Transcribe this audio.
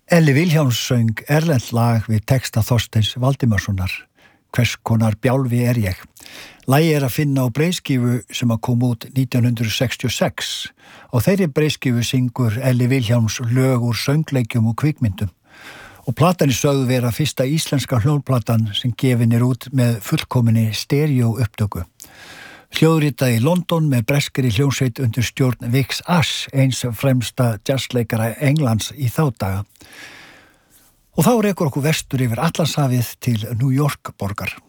Elli Vilhjálms söng erlent lag við texta Þorsteins Valdimarssonar. Hvers konar bjálfi er ég? Lagið að finna á breiðskífu sem að kom út 1966 og þeirri breiðskífu syngur Elli Vilhjálms lög úr söngleikjum og kvikmyndum. Og platan sögðu vera fyrsta íslenska hljómplatan sem gefin út með fullkominni stereo upptöku. Hljóðritað í London með breskri hljómsveit undir stjórn Vix Ash, eins fremsta jazzleikara Englands í þá daga. Og þá rekur okkur vestur yfir Atlantshafið til New York borgar.